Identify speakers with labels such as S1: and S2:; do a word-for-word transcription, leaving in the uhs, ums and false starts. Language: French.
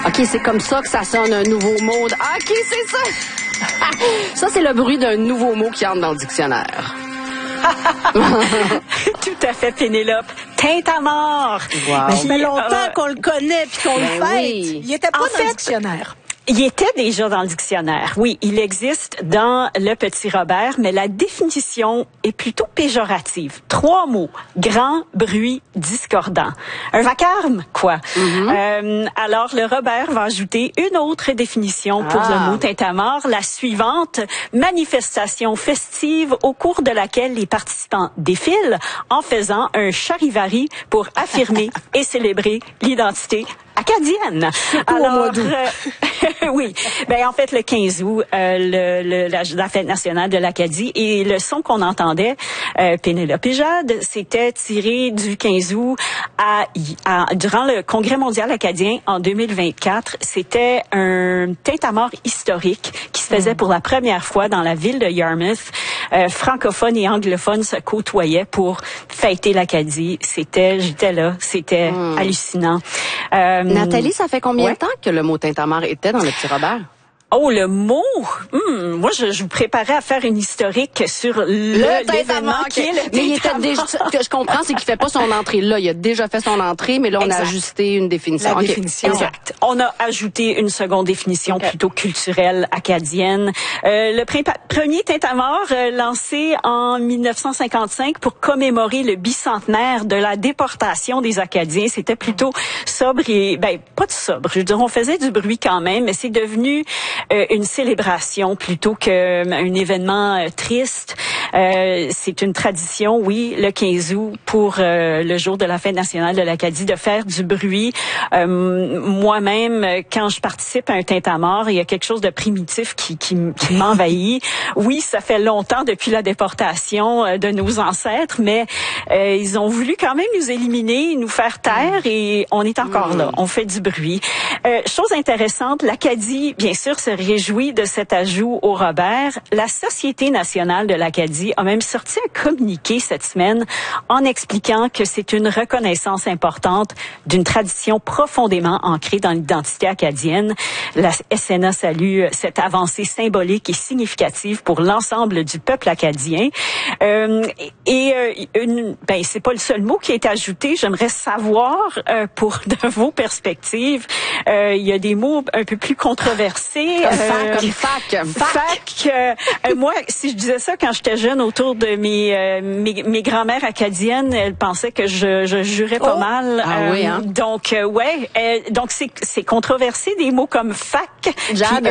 S1: OK, c'est comme ça que ça sonne un nouveau mot. OK, c'est ça. Ça, c'est le bruit d'un nouveau mot qui entre dans le dictionnaire.
S2: Tout à fait, Pénélope. Tintamarre.
S1: Wow.
S3: Ça fait longtemps euh, qu'on le connaît puis qu'on
S1: ben
S3: le fête.
S1: Oui.
S3: Il était pas
S2: En
S3: dans
S2: fait,
S3: le dictionnaire.
S2: Il était déjà dans le dictionnaire. Oui, il existe dans le Petit Robert, mais la définition est plutôt péjorative. Trois mots. Grand, bruit, discordant. Un vacarme, quoi. Mm-hmm. Euh, alors, le Robert va ajouter une autre définition pour ah. le mot tintamarre, la suivante. Manifestation festive au cours de laquelle les participants défilent en faisant un charivari pour affirmer et célébrer l'identité acadienne.
S3: Surtout
S2: Alors,
S3: au mois d'août.
S2: Euh, oui. Ben en fait le quinze août, euh, le, le, la, la fête nationale de l'Acadie, et le son qu'on entendait, euh, Pénélope et Jade, c'était tiré du quinze août à, à durant le Congrès mondial acadien en deux mille vingt-quatre. C'était un tintamarre historique qui se faisait mmh. pour la première fois dans la ville de Yarmouth. Euh, francophones et anglophones se côtoyaient pour fêter l'Acadie. C'était, j'étais là, c'était mmh. hallucinant.
S1: Euh, Nathalie, ça fait combien
S2: ouais.
S1: de temps que le mot tintamarre était dans le Petit Robert?
S2: Oh, le mot! Hum, moi, je, je vous préparais à faire une historique sur le,
S1: le
S2: l'événement qui est le
S1: Mais il était déjà, ce que je comprends, c'est qu'il fait pas son entrée là. Il a déjà fait son entrée, mais là, on
S2: exact.
S1: a ajusté une définition.
S2: La
S1: okay.
S2: définition. Exact. On a ajouté une seconde définition okay. plutôt culturelle acadienne. Euh, le pr- premier tintamarre euh, lancé en dix-neuf cent cinquante-cinq pour commémorer le bicentenaire de la déportation des Acadiens. C'était plutôt sobre et, ben, pas de sobre. Je veux dire, on faisait du bruit quand même, mais c'est devenu Euh, une célébration plutôt qu'un événement euh, triste. Euh, c'est une tradition, oui, le quinze août pour euh, le jour de la fête nationale de l'Acadie, de faire du bruit. Euh, moi-même, quand je participe à un tintamarre, il y a quelque chose de primitif qui, qui, qui m'envahit. Oui, ça fait longtemps depuis la déportation euh, de nos ancêtres, mais euh, ils ont voulu quand même nous éliminer, nous faire taire, et on est encore là. On fait du bruit. Euh, chose intéressante, l'Acadie, bien sûr, se réjouit de cet ajout au Robert. La Société nationale de l'Acadie a même sorti un communiqué cette semaine en expliquant que c'est une reconnaissance importante d'une tradition profondément ancrée dans l'identité acadienne. La S N A salue cette avancée symbolique et significative pour l'ensemble du peuple acadien. Euh, et euh, une, ben c'est pas le seul mot qui est ajouté. J'aimerais savoir, euh, pour de vos perspectives, euh, il y a des mots un peu plus controversés.
S1: Comme fac, comme fac.
S2: Fac. Euh, euh, moi, si je disais ça quand j'étais jeune autour de mes euh, mes, mes grand-mères acadiennes, elles pensaient que je, je jurais pas
S3: oh.
S2: mal.
S1: Ah
S2: euh,
S1: oui, hein?
S2: Donc, euh, ouais. Euh, donc, c'est c'est controversé, des mots comme fac.
S1: Jade,